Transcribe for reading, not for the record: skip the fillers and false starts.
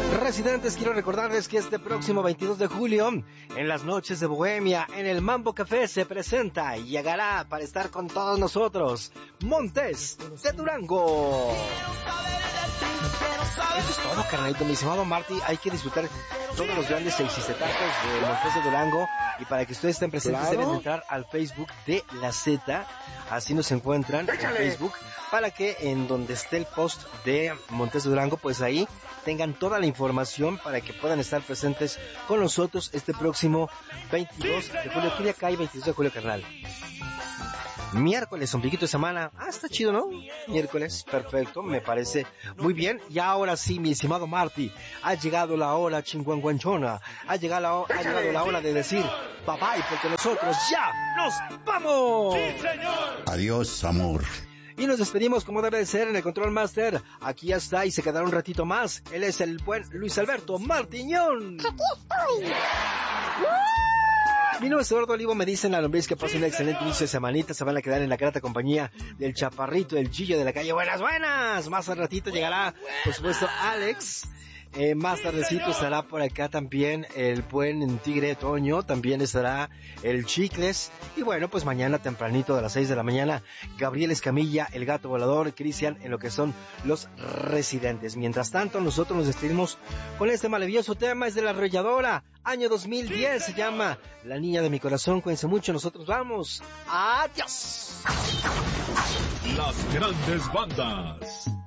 Residentes, quiero recordarles que este próximo 22 de julio, en las noches de Bohemia, en el Mambo Café se presenta y llegará para estar con todos nosotros, Montes de Durango. Eso es todo, carnalito, mi estimado Marty. Hay que disfrutar todos los grandes seixisetacos de Montes de Durango. Y para que ustedes estén presentes, deben entrar al Facebook de La Z. Así nos encuentran en Facebook, para que en donde esté el post de Montes de Durango, pues ahí tengan toda la información para que puedan estar presentes con nosotros este próximo 22 de julio. ¿Qué día cae 22 de julio, carnal? Miércoles, ombliguito de semana. Está chido, ¿no? Miércoles, perfecto, me parece muy bien. Y ahora sí, mi estimado Marty, ha llegado la hora chinguanguanchona. Ha llegado la hora de decir bye bye, porque nosotros ya nos vamos. ¡Sí, señor! Adiós, amor. Y nos despedimos como debe de ser en el Control Master. Aquí ya está y se quedará un ratito más. Él es el buen Luis Alberto Martiñón. Aquí estoy. Mi nombre es Eduardo Olivo, me dicen la lombriz que pasen un excelente inicio de semanita, se van a quedar en la grata compañía del chaparrito, del Gillo de la calle. Buenas, buenas. Más al ratito llegará, por supuesto, Alex. Más tardecito estará por acá también el buen Tigre Toño, también estará el Chicles, y bueno, pues mañana tempranito a las 6 de la mañana, Gabriel Escamilla, el Gato Volador, Cristian, en lo que son los residentes. Mientras tanto, nosotros nos despedimos con este maravilloso tema, es de La Arrolladora, año 2010, se llama La Niña de mi Corazón. Cuídense mucho, nosotros vamos. ¡Adiós! Las grandes bandas.